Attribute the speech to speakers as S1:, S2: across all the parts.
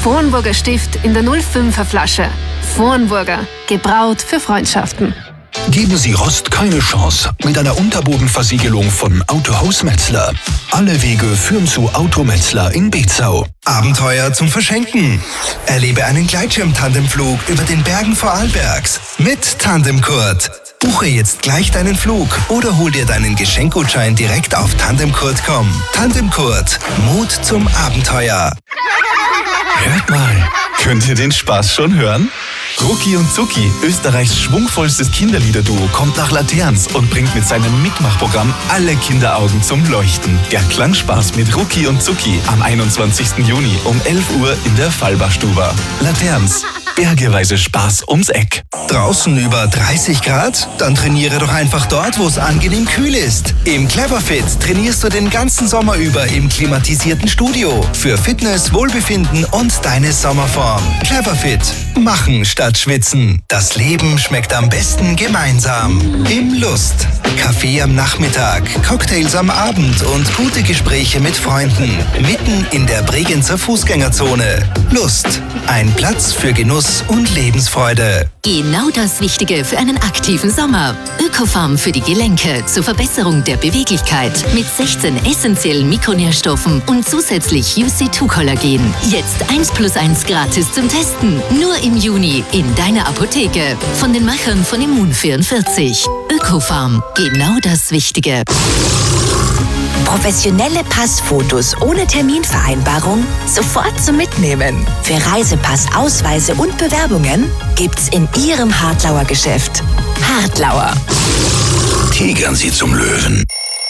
S1: Vornburger Stift in der 05er Flasche. Vornburger, gebraut für Freundschaften.
S2: Geben Sie Rost keine Chance mit einer Unterbodenversiegelung von Autohaus Metzler. Alle Wege führen zu Auto Metzler in Bezau.
S3: Abenteuer zum Verschenken. Erlebe einen Gleitschirm-Tandemflug über den Bergen Vorarlbergs mit Tandemkurt. Buche jetzt gleich deinen Flug oder hol dir deinen Geschenkgutschein direkt auf tandemkurt.com. Tandemkurt. Mut zum Abenteuer.
S4: Hört mal, könnt ihr den Spaß schon hören? Rucki und Zucki, Österreichs schwungvollstes Kinderliederduo, kommt nach Laterns und bringt mit seinem Mitmachprogramm alle Kinderaugen zum Leuchten. Der Klangspaß mit Rucki und Zucki am 21. Juni um 11 Uhr in der Fallbachstube. Laterns, bergeweise Spaß ums Eck.
S3: Draußen über 30 Grad? Dann trainiere doch einfach dort, wo es angenehm kühl ist. Im Cleverfit trainierst du den ganzen Sommer über im klimatisierten Studio. Für Fitness, Wohlbefinden und deine Sommerform. Cleverfit. Machen statt schwitzen. Das Leben schmeckt am besten gemeinsam. Im Lust. Kaffee am Nachmittag, Cocktails am Abend und gute Gespräche mit Freunden. Mitten in der Bregenzer Fußgängerzone. Lust. Ein Platz für Genuss und Lebensfreude.
S5: Genau das Wichtige für einen aktiven Sommer. Ökofarm für die Gelenke zur Verbesserung der Beweglichkeit mit 16 essentiellen Mikronährstoffen und zusätzlich UC2-Kollagen. Jetzt 1+1 gratis zum Testen. Nur im Juni in deiner Apotheke. Von den Machern von Immun44. Ökofarm. Genau das Wichtige.
S6: Professionelle Passfotos ohne Terminvereinbarung sofort zum Mitnehmen. Für Reisepass, Ausweise und Bewerbungen gibt's in Ihrem Hartlauer Geschäft. Hartlauer.
S2: Tigern Sie zum Löwen.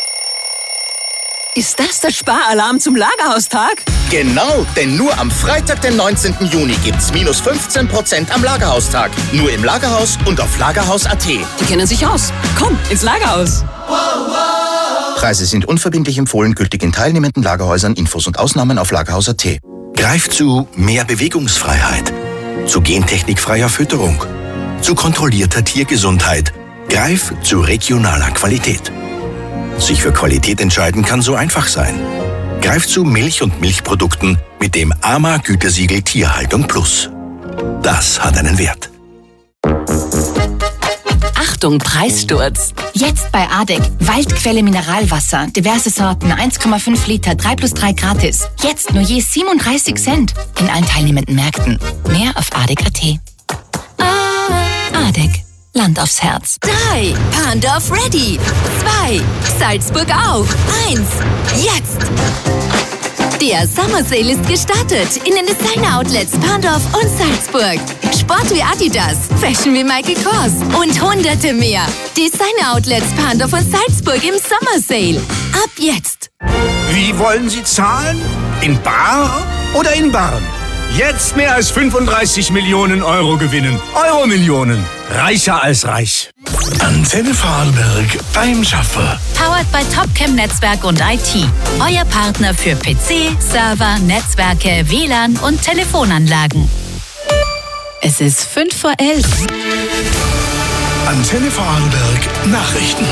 S7: Ist das der Sparalarm zum Lagerhaustag?
S8: Genau, denn nur am Freitag, den 19. Juni gibt's minus 15% am Lagerhaustag. Nur im Lagerhaus und auf lagerhaus.at.
S7: Die kennen sich aus. Komm, ins Lagerhaus.
S8: Preise sind unverbindlich empfohlen, gültig in teilnehmenden Lagerhäusern. Infos und Ausnahmen auf lagerhaus.at.
S2: Greift zu mehr Bewegungsfreiheit, zu gentechnikfreier Fütterung, zu kontrollierter Tiergesundheit. Greif zu regionaler Qualität. Sich für Qualität entscheiden kann so einfach sein. Greif zu Milch und Milchprodukten mit dem AMA-Gütesiegel Tierhaltung Plus. Das hat einen Wert.
S9: Achtung, Preissturz. Jetzt bei ADEC. Waldquelle Mineralwasser. Diverse Sorten. 1,5 Liter. 3+3 gratis. Jetzt nur je 37 Cent. In allen teilnehmenden Märkten. Mehr auf ADEC.at. ADEC. Land aufs Herz.
S5: 3. Pandorf ready. 2. Salzburg auf. 1. Jetzt. Der Summer Sale ist gestartet in den Designer-Outlets Pandorf und Salzburg. Sport wie Adidas, Fashion wie Michael Kors und hunderte mehr. Designer-Outlets Pandorf und Salzburg im Summer Sale. Ab jetzt.
S10: Wie wollen Sie zahlen? In bar oder in Barren? Jetzt mehr als 35 Millionen Euro gewinnen. Euro-Millionen. Reicher als reich.
S2: Antenne Vorarlberg beim Schaffer.
S9: Powered by Topcam Netzwerk und IT. Euer Partner für PC, Server, Netzwerke, WLAN und Telefonanlagen. Es ist 11:05.
S2: Antenne Vorarlberg Nachrichten.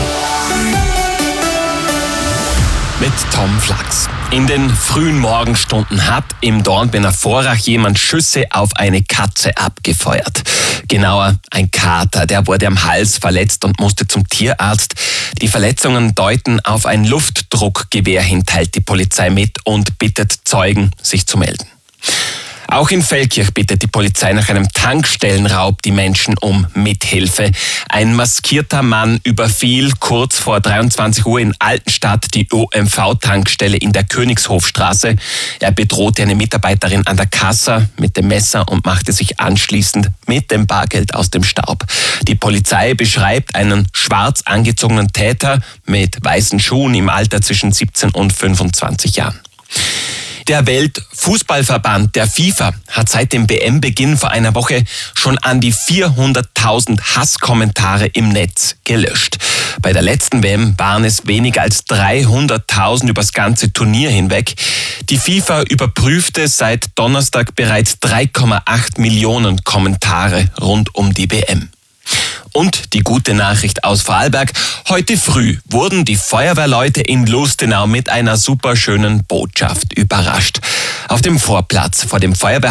S11: Mit Tom Flachs. In den frühen Morgenstunden hat im Dornbirner Vorach jemand Schüsse auf eine Katze abgefeuert. Genauer, ein Kater, der wurde am Hals verletzt und musste zum Tierarzt. Die Verletzungen deuten auf ein Luftdruckgewehr hin, teilt die Polizei mit und bittet Zeugen, sich zu melden. Auch in Feldkirch bittet die Polizei nach einem Tankstellenraub die Menschen um Mithilfe. Ein maskierter Mann überfiel kurz vor 23 Uhr in Altenstadt die ÖMV-Tankstelle in der Königshofstraße. Er bedrohte eine Mitarbeiterin an der Kasse mit dem Messer und machte sich anschließend mit dem Bargeld aus dem Staub. Die Polizei beschreibt einen schwarz angezogenen Täter mit weißen Schuhen im Alter zwischen 17 und 25 Jahren. Der Weltfußballverband, der FIFA, hat seit dem WM-Beginn vor einer Woche schon an die 400.000 Hasskommentare im Netz gelöscht. Bei der letzten WM waren es weniger als 300.000 übers ganze Turnier hinweg. Die FIFA überprüfte seit Donnerstag bereits 3,8 Millionen Kommentare rund um die WM. Und die gute Nachricht aus Vorarlberg. Heute früh wurden die Feuerwehrleute in Lustenau mit einer superschönen Botschaft überrascht. Auf dem Vorplatz vor dem Feuerwehrhaus